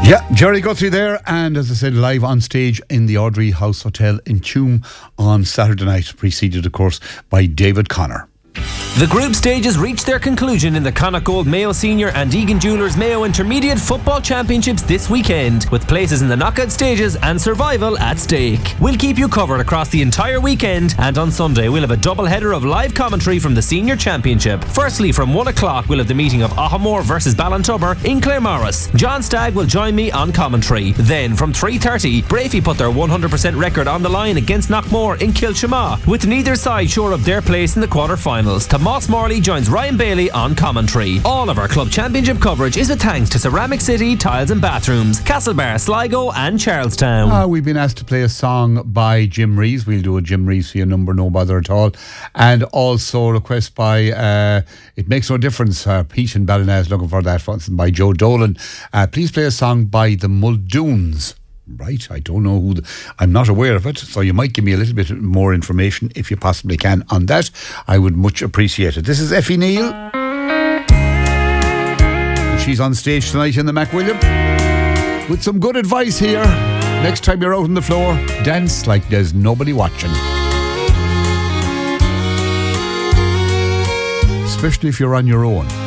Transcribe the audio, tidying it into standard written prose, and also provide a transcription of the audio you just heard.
Yeah, Jerry Guthrie there, and as I said, live on stage in the Audrey House Hotel in Tuam on Saturday night, preceded of course by David Connor. The group stages reached their conclusion in the Connacht Gold Mayo Senior and Egan Jewellers Mayo Intermediate Football Championships this weekend, with places in the knockout stages and survival at stake. We'll keep you covered across the entire weekend, and on Sunday we'll have a double header of live commentary from the Senior Championship. Firstly, from 1 o'clock we'll have the meeting of Ahamore versus Ballintubber in Claremorris. John Stagg will join me on commentary. Then from 3:30, Brafey put their 100% record on the line against Knockmore in Kilchama, with neither side sure of their place in the quarter-finals. Moss Morley joins Ryan Bailey on commentary. All of our club championship coverage is with thanks to Ceramic City Tiles and Bathrooms, Castlebar, Sligo and Charlestown. We've been asked to play a song by Jim Rees. We'll do a Jim Rees for your number, no bother at all. And also a request by It Makes No Difference, Pete and Ballina is looking for that one, by Joe Dolan. Please play a song by the Muldoons. Right, I don't know who I'm not aware of it, so you might give me a little bit more information if you possibly can on that. I would much appreciate it. This is Effie Neal. She's on stage tonight in the MacWilliam with some good advice here. Next time you're out on the floor, dance like there's nobody watching. Especially if you're on your own.